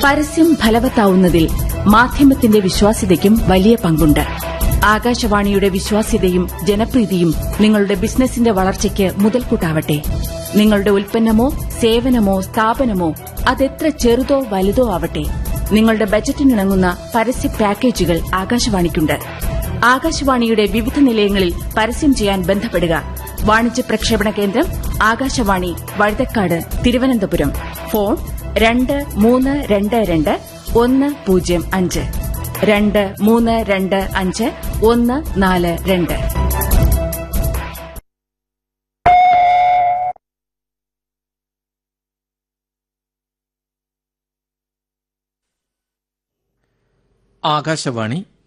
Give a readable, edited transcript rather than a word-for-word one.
പരസ്യം ഫലവത്താവുന്നതിൽ മാധ്യമത്തിന്റെ വിശ്വാസ്യതയ്ക്കും വലിയ പങ്കുണ്ട്. ആകാശവാണിയുടെ വിശ്വാസ്യതയും ജനപ്രീതിയും നിങ്ങളുടെ ബിസിനസിന്റെ വളർച്ചയ്ക്ക് മുതൽക്കൂട്ടാവട്ടെ. നിങ്ങളുടെ ഉൽപ്പന്നമോ സേവനമോ സ്ഥാപനമോ അതെത്ര ചെറുതോ വലുതോ ആവട്ടെ, നിങ്ങളുടെ ബജറ്റിനിണങ്ങുന്ന പരസ്യ പാക്കേജുകൾ ആകാശവാണിക്കുണ്ട്. ആകാശവാണിയുടെ വിവിധ നിലയങ്ങളിൽ പരസ്യം ചെയ്യാൻ ബന്ധപ്പെടുക. വാണിജ്യ പ്രക്ഷേപണ കേന്ദ്രം ആകാശവാണി, വഴുതക്കാട്, തിരുവനന്തപുരം. ഫോൺ 2322 105 2325 142. ആകാശവാണി